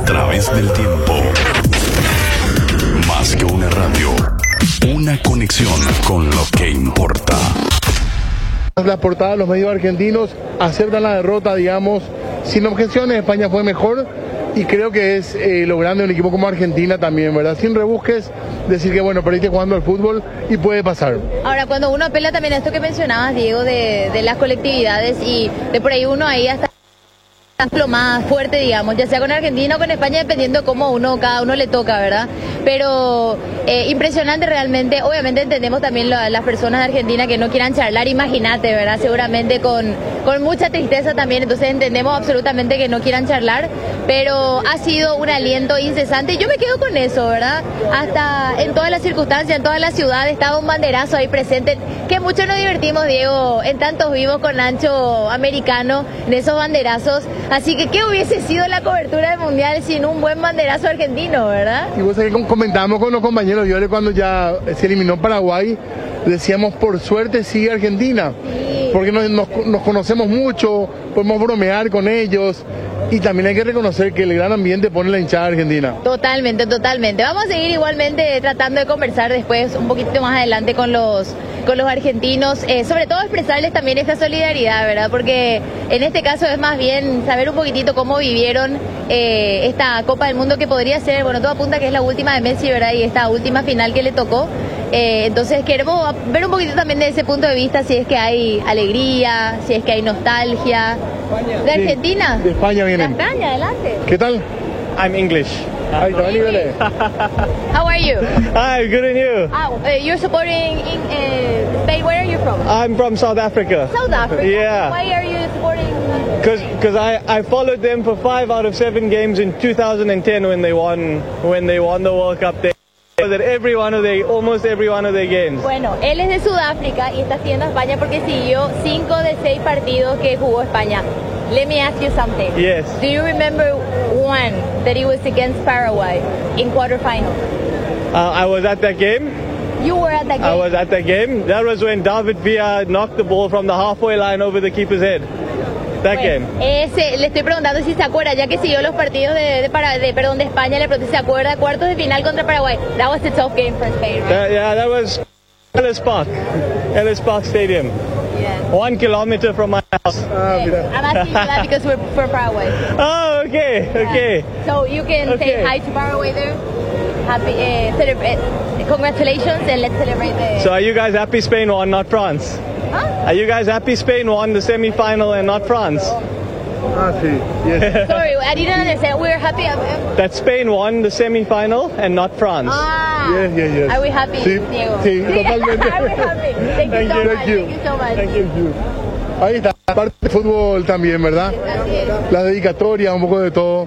través del tiempo. Más que una radio, una conexión con lo que importa. Las portadas de los medios argentinos aceptan la derrota, digamos, sin objeciones. España fue mejor y creo que es lo grande de un equipo como Argentina también, ¿verdad? Sin rebusques, decir que bueno, perdiste jugando al fútbol y puede pasar. Ahora, cuando uno apela también a esto que mencionabas, Diego, de las colectividades y de por ahí uno ahí hasta lo más fuerte, digamos, ya sea con Argentina o con España, dependiendo cómo cada uno le toca, ¿verdad? Pero impresionante realmente. Obviamente entendemos también las personas de Argentina que no quieran charlar, imagínate, ¿verdad? Seguramente con mucha tristeza también, entonces entendemos absolutamente que no quieran charlar, pero ha sido un aliento incesante y yo me quedo con eso, ¿verdad? Hasta en todas las circunstancias, en toda la ciudad estaba un banderazo ahí presente, que mucho nos divertimos, Diego, en tantos vivos con Ancho americano, en esos banderazos. Así que, ¿qué hubiese sido la cobertura del Mundial sin un buen banderazo argentino, verdad? Y vos sabés que comentábamos con los compañeros, yo cuando ya se eliminó Paraguay, decíamos, por suerte sigue Argentina, sí, porque nos conocemos mucho, podemos bromear con ellos, y también hay que reconocer que el gran ambiente pone la hinchada argentina. Totalmente, totalmente. Vamos a seguir igualmente tratando de conversar después, un poquito más adelante con los argentinos, sobre todo expresarles también esta solidaridad, ¿verdad? Porque en este caso es más bien saber un poquitito cómo vivieron esta Copa del Mundo, que podría ser, bueno, todo apunta que es la última de Messi, ¿verdad? Y esta última final que le tocó. Entonces queremos ver un poquito también de ese punto de vista, si es que hay alegría, si es que hay nostalgia. ¿De Argentina? De España vienen. De España, adelante. ¿Qué tal? I'm English. Ahí está, nivel. How are you? Hi, good and you? You're supporting Spain. Where are you from? I'm from South Africa. South Africa? Yeah. Why are you supporting? Because I followed them for 5 out of 7 games in 2010 when they won the World Cup. They was at almost every one of their games. Bueno, él es de Sudáfrica y está siguiendo a España porque siguió 5 de 6 partidos que jugó España. Let me ask you something. Yes. Do you remember one that it was against Paraguay in quarterfinals? I was at that game. You were at that game? I was at that game. That was when David Villa knocked the ball from the halfway line over the keeper's head. That game. Le estoy preguntando si se acuerda, ya que siguió los partidos de España, le pregunté si se acuerda, cuartos de final contra Paraguay. That was a tough game for Spain, right? That was Ellis Park Stadium. Yeah. 1 kilometer from my house. I'm asking you that because we're for Paraguay. Oh, okay, okay. So you can say hi to Paraguay there. Happy, congratulations, and let's celebrate the... So are you guys happy Spain won, not France? Huh? Are you guys happy Spain won the semi-final and not France? Sí, yes. Sorry, I didn't understand. We're happy. That Spain won the semi-final and not France. Yes. Are we happy, Sí, Diego? sí, totalmente. Are we happy? Thank you so much. Thank you so much. Thank you. Ahí está, parte de fútbol también, ¿verdad? Así es. La dedicatoria, un poco de todo.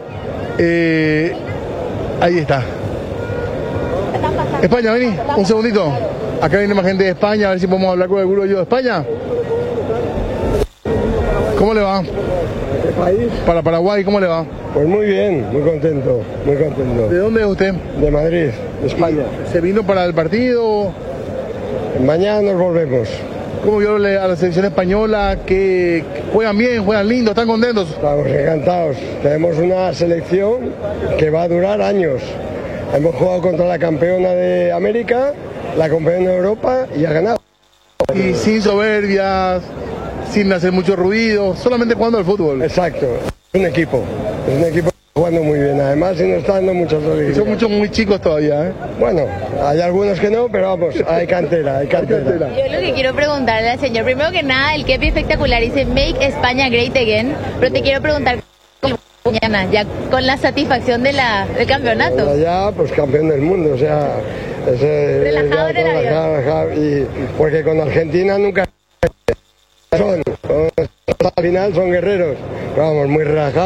Ahí está. Están pasando. España, vení, un segundito. Acá viene más gente de España, a ver si podemos hablar con el grupo de España. ¿Cómo le va? ¿Qué país? Para Paraguay, ¿cómo le va? Pues muy bien, muy contento, muy contento. ¿De dónde es usted? De Madrid, de España. ¿Se vino para el partido? Mañana nos volvemos. ¿Cómo vio a la selección española? ¿Que juegan bien, juegan lindo, están contentos? Estamos encantados. Tenemos una selección que va a durar años. Hemos jugado contra la campeona de América, la campeona de Europa y ha ganado. Y sin soberbias, sin hacer mucho ruido, solamente jugando al fútbol. Exacto, es un equipo jugando muy bien, además y nos está dando muchas Y alegrías. son muchos muy chicos todavía, ¿eh? Bueno, hay algunos que no, pero vamos, hay cantera. Yo lo que quiero preguntarle al señor, primero que nada, el Kepi espectacular dice Make España Great Again, pero te quiero preguntar mañana, ya con la satisfacción del campeonato. Ya, pues campeón del mundo, o sea, Relajado en el avión. relajado, y porque con Argentina nunca al final son guerreros, pero vamos, muy relajados.